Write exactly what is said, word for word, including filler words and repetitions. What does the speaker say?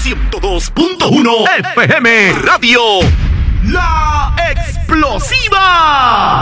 ciento dos punto uno F M Radio La Explosiva.